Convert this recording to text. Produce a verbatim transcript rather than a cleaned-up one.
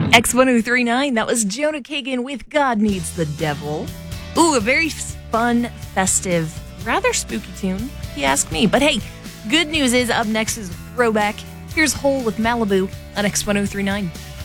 X ten thirty-nine, that was Jonah Kagan with God Needs the Devil. Ooh, a very fun, festive, rather spooky tune, if you ask me. But hey, good news is up next is Throwback. Here's Hole with Malibu on X ten thirty-nine.